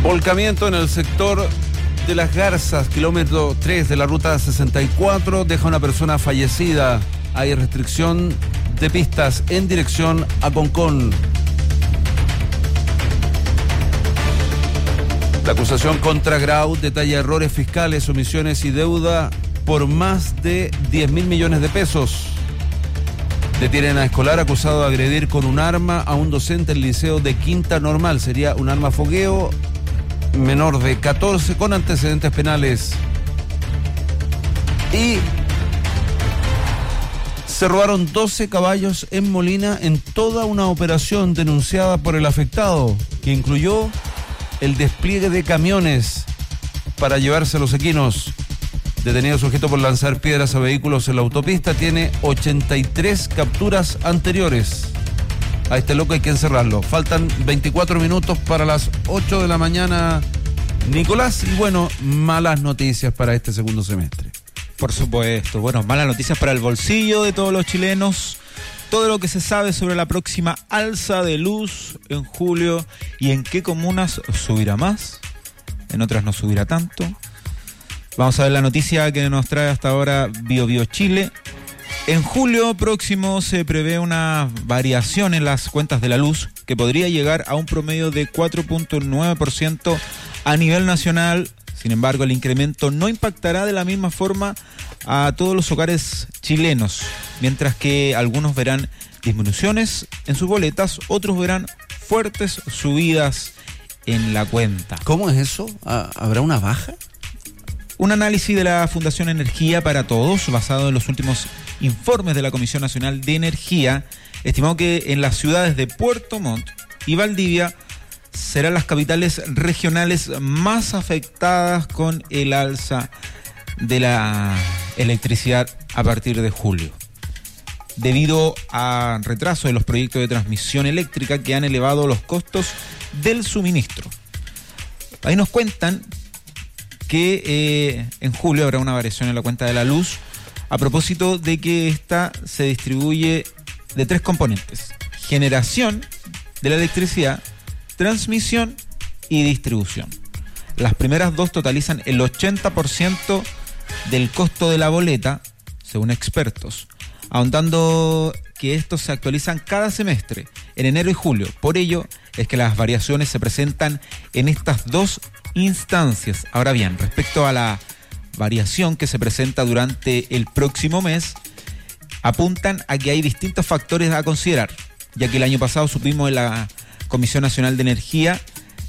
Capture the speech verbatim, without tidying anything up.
Volcamiento en el sector de Las Garzas, kilómetro tres de la ruta sesenta y cuatro, deja una persona fallecida. Hay restricción de pistas en dirección a Concón. La acusación contra Grau detalla errores fiscales, omisiones y deuda por más de diez mil millones de pesos. Detienen a escolar acusado de agredir con un arma a un docente del liceo de Quinta Normal. Sería un arma fogueo, menor de catorce con antecedentes penales. Y se robaron doce caballos en Molina en toda una operación denunciada por el afectado, que incluyó el despliegue de camiones para llevarse a los equinos. Detenido sujeto por lanzar piedras a vehículos en la autopista, tiene ochenta y tres capturas anteriores. A este loco hay que encerrarlo. Faltan veinticuatro minutos para las ocho de la mañana, Nicolás. Y bueno, malas noticias para este segundo semestre. Por supuesto. Bueno, malas noticias para el bolsillo de todos los chilenos. Todo lo que se sabe sobre la próxima alza de luz en julio y en qué comunas subirá más, en otras no subirá tanto. Vamos a ver la noticia que nos trae hasta ahora Bio Bio Chile. En julio próximo se prevé una variación en las cuentas de la luz que podría llegar a un promedio de cuatro punto nueve por ciento a nivel nacional. Sin embargo, el incremento no impactará de la misma forma a todos los hogares chilenos, mientras que algunos verán disminuciones en sus boletas, otros verán fuertes subidas en la cuenta. ¿Cómo es eso? ¿Habrá una baja? Un análisis de la Fundación Energía para Todos, basado en los últimos informes de la Comisión Nacional de Energía, estimó que en las ciudades de Puerto Montt y Valdivia serán las capitales regionales más afectadas con el alza de la electricidad a partir de julio, debido a retraso de los proyectos de transmisión eléctrica que han elevado los costos del suministro. Ahí nos cuentan que eh, en julio habrá una variación en la cuenta de la luz, a propósito de que esta se distribuye de tres componentes: generación de la electricidad, transmisión y distribución. Las primeras dos totalizan el ochenta por ciento del costo de la boleta, según expertos, ahondando que estos se actualizan cada semestre, en enero y julio. Por ello es que las variaciones se presentan en estas dos instancias. Ahora bien, respecto a la variación que se presenta durante el próximo mes, apuntan a que hay distintos factores a considerar, ya que el año pasado supimos en la Comisión Nacional de Energía